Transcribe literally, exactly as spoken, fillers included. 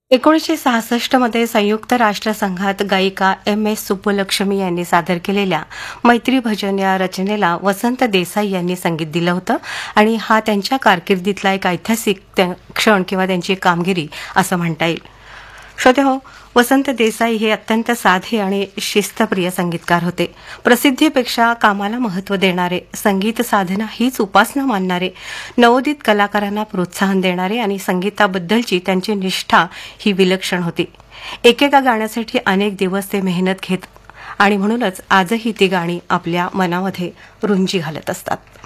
एकोणीसशे सहासष्ट मध्ये संयुक्त राष्ट्रसंघात गायिका एम एस सुब्बुलक्ष्मी यांनी सादर केलेल्या मैत्री भजन या रचनेला वसंत देसाई यांनी संगीत दिलं होतं आणि हा त्यांच्या कारकिर्दीतला एक ऐतिहासिक त्या- क्षण किंवा त्यांची कामगिरी असं म्हणता येईल. श्रोतेहो, वसंत देसाई हे अत्यंत साधे आणि शिस्तप्रिय संगीतकार होते. प्रसिद्धीपेक्षा कामाला महत्त्व देणारे, संगीत साधना हीच उपासना मानणारे, नवोदित कलाकारांना प्रोत्साहन देणारे आणि संगीताबद्दलची त्यांची निष्ठा ही विलक्षण होती. एकेका गाण्यासाठी अनेक दिवस ते मेहनत घेत आणि म्हणूनच आजही ती गाणी आपल्या मनामध्ये रुंजी घालत असतात.